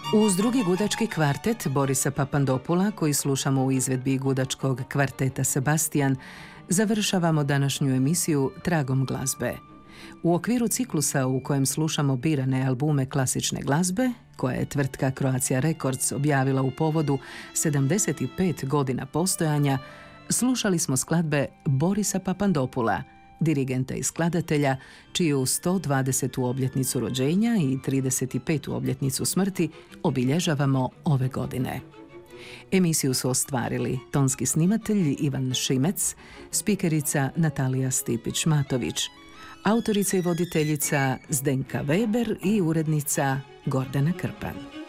Uz drugi gudački kvartet Borisa Papandopula, koji slušamo u izvedbi gudačkog kvarteta Sebastian, završavamo današnju emisiju Tragom glazbe. U okviru ciklusa u kojem slušamo birane albume klasične glazbe, koja je tvrtka Croatia Records objavila u povodu 75 godina postojanja, slušali smo skladbe Borisa Papandopula, dirigenta i skladatelja, čiju 120. obljetnicu rođenja i 35. obljetnicu smrti obilježavamo ove godine. Emisiju su ostvarili tonski snimatelj Ivan Šimec, spikerica Natalija Stipić-Matović, autorica i voditeljica Zdenka Weber i urednica Gordana Krpan.